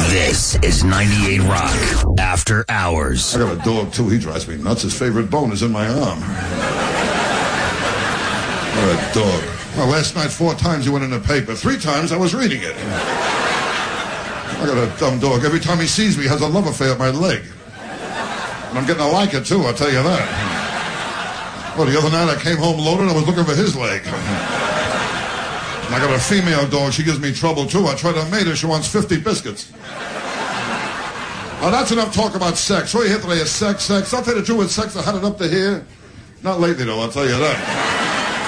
This is 98 Rock After Hours. I got a dog, too. He drives me nuts. His favorite bone is in my arm. What a dog. Well, last night, 4 times he went in the paper. 3 times I was reading it. I got a dumb dog. Every time he sees me, he has a love affair with my leg. And I'm getting to like it, too, I'll tell you that. Well, the other night I came home loaded and I was looking for his leg. And I got a female dog. She gives me trouble, too. I tried to mate her. She wants 50 biscuits. Now, that's enough talk about sex. All you hear today is sex. I'll tell you the truth with sex. I had it up to here. Not lately, though, I'll tell you that.